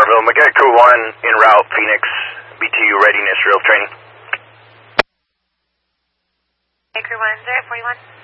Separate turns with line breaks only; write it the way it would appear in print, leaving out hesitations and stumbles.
Starville, Mechanic Crew 1 en route, Phoenix, BTU readiness, real training.
Crew 1, 041.